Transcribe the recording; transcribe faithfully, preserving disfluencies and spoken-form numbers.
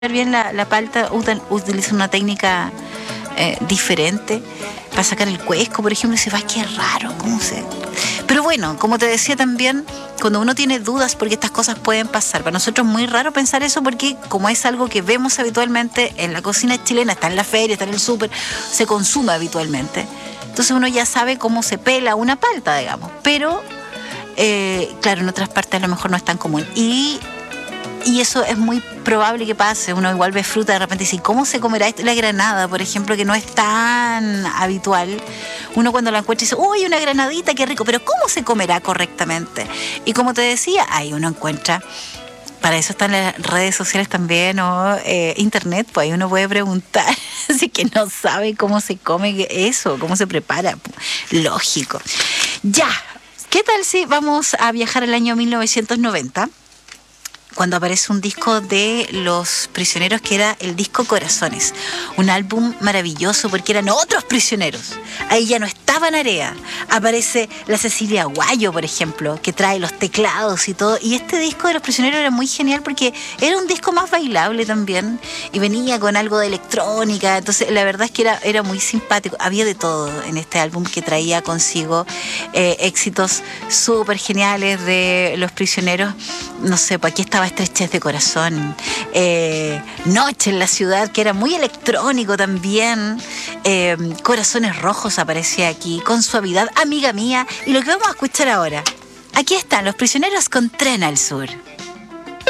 bien la, la palta, utan- utilizan una técnica eh, diferente para sacar el cuesco, por ejemplo, y se va, qué raro, cómo se... Pero bueno, como te decía también, cuando uno tiene dudas, porque estas cosas pueden pasar, para nosotros es muy raro pensar eso porque como es algo que vemos habitualmente en la cocina chilena, está en la feria, está en el súper, se consume habitualmente, entonces uno ya sabe cómo se pela una palta, digamos, pero eh, claro, en otras partes a lo mejor no es tan común. Y Y eso es muy probable que pase. Uno igual ve fruta de repente y dice, ¿cómo se comerá esto? La granada, por ejemplo, que no es tan habitual. Uno cuando la encuentra dice, uy, una granadita, qué rico. Pero ¿cómo se comerá correctamente? Y como te decía, ahí uno encuentra... Para eso están las redes sociales también o eh, internet, pues ahí uno puede preguntar si que no sabe cómo se come eso, cómo se prepara. Lógico. Ya, ¿qué tal si vamos a viajar al año mil novecientos noventa? Cuando aparece un disco de Los Prisioneros que era el disco Corazones, un álbum maravilloso porque eran otros prisioneros, ahí ya no estaba Narea, aparece la Cecilia Guayo, por ejemplo, que trae los teclados y todo, y este disco de Los Prisioneros era muy genial porque era un disco más bailable también y venía con algo de electrónica, entonces la verdad es que era, era muy simpático, había de todo en este álbum que traía consigo eh, éxitos súper geniales de Los Prisioneros. No sé, pues aquí estaba Estrechez de Corazón, eh, Noche en la Ciudad, que era muy electrónico también, eh, Corazones Rojos aparecía aquí, con Suavidad, Amiga Mía, y lo que vamos a escuchar ahora, aquí están Los Prisioneros con Tren al Sur.